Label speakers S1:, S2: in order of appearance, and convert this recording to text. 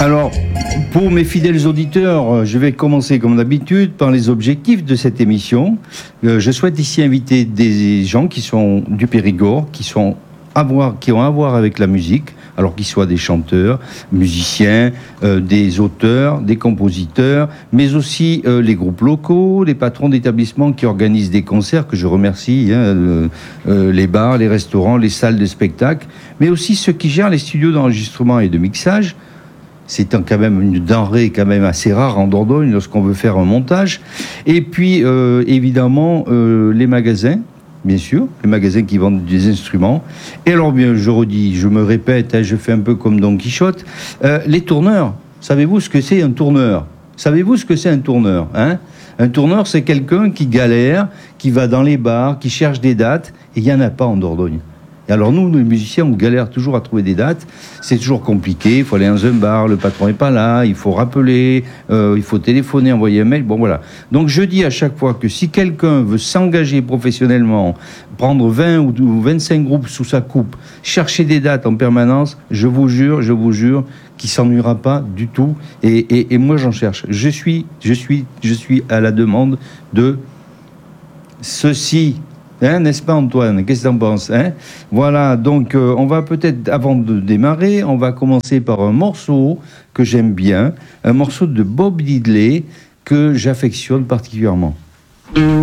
S1: Alors, pour mes fidèles auditeurs, je vais commencer comme d'habitude par les objectifs de cette émission. Je souhaite ici inviter des gens qui sont du Périgord, qui ont à voir avec la musique, alors qu'ils soient des chanteurs, musiciens, des auteurs, des compositeurs, mais aussi les groupes locaux, les patrons d'établissements qui organisent des concerts, que je remercie, les bars, les restaurants, les salles de spectacle, mais aussi ceux qui gèrent les studios d'enregistrement et de mixage. C'est quand même une denrée quand même assez rare en Dordogne lorsqu'on veut faire un montage. Et puis, évidemment, les magasins, bien sûr, les magasins qui vendent des instruments. Et alors, bien, je redis, je me répète, je fais un peu comme Don Quichotte. Les tourneurs, savez-vous ce que c'est un tourneur ? Savez-vous ce que c'est un tourneur, hein ? Un tourneur, c'est quelqu'un qui galère, qui va dans les bars, qui cherche des dates, et il n'y en a pas en Dordogne. Et alors nous, les musiciens, on galère toujours à trouver des dates. C'est toujours compliqué. Il faut aller dans un bar, le patron n'est pas là, il faut rappeler, il faut téléphoner, envoyer un mail. Bon, voilà. Donc je dis à chaque fois que si quelqu'un veut s'engager professionnellement, prendre 20 ou 25 groupes sous sa coupe, chercher des dates en permanence, je vous jure qu'il s'ennuiera pas du tout. Et moi, j'en cherche. Je suis à la demande de ceci. N'est-ce pas, Antoine ? Qu'est-ce que tu en penses, hein ? Voilà, donc on va peut-être, avant de démarrer, on va commencer par un morceau que j'aime bien, un morceau de Bob Diddley que j'affectionne particulièrement.